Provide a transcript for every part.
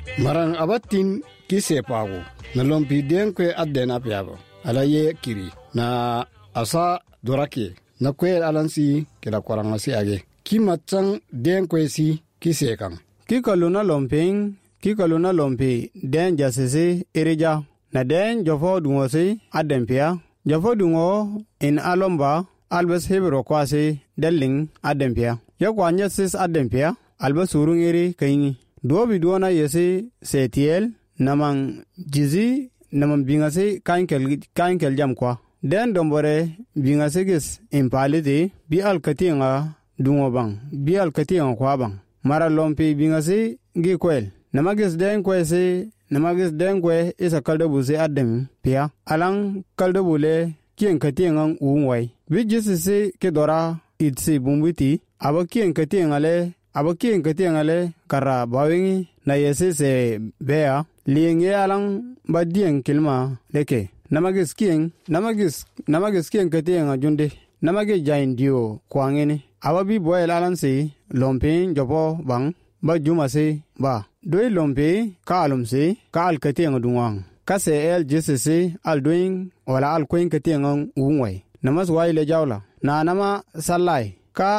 Maran abatin kise pago na lompi den kwe adden apiabo alaye kiri na asa dorake na kwe alansi kila kwarangasi age kimatang den kwe si kise kan kikaluna lompi den jasese erija na den jofo dungosi adden pia jofo dungo in alomba albas hebro kwase delling adden pia yakwanya sis adden pia albas urungiri kayni dobi duona yesi setiel namang jizi namang bingase kankel jam kwa den dombore bingase gis impaliti bi alkatinga dungo bang bi alkatinga kwa bang mara lompi bingase gi kwel namagis den kwese namagis den kwe isa kaldabu se adem pia alang kaldabu le kien katinga uwai bi jisi ke dora itsi bumbiti abakien katinga le kara bawingi na yesi se bea lienge alang badien kilma leke namagis kien katinga junde namagis jain dio kwangeni ababi boel alansi lompin jopo bang ba juma se ba doi lompe ka alumse ka alkatinga dunwang kase el jisi al doing wala al koin katinga uwai namas waile jawla na nama sallai ka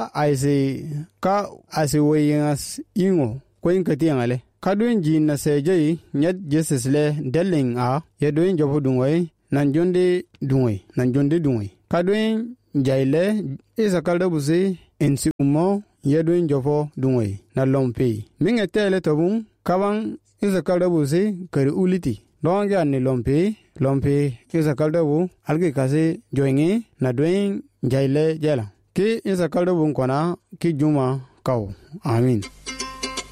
aise weyingas ingo koin katinga le kaduen jin na sejei nyet jesus le delling a yeduen jopo dungwe nan jonde dungwe kaduen jaile isa kaldabusi ensi ummo yeduen jopo dungwe na lompe minge tele tobun kabang isa kaldabusi kari uliti donga ni lompe isa kaldabu alge kase joingi na duen jaile jela ki isa kaldabu kona ki juma kaw amin